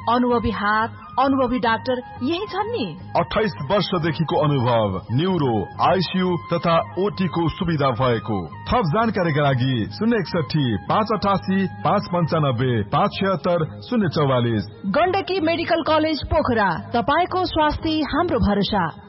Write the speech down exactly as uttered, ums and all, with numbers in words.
अनुभवी हात, अनुभवी डाक्टर यही छन् नि। अठाइस वर्षदेखिको अनुभव, न्यूरो, आइसियू तथा ओटी को सुविधा भएको। थप जानकारीका लागि शून्य एकसठी पाँच अठासी पाँच पन्चानब्बे पाँच छिहत्तर शून्य चौवालिस। गण्डकी मेडिकल कलेज पोखरा, तपाईको स्वास्थ्य हाम्रो भरोसा।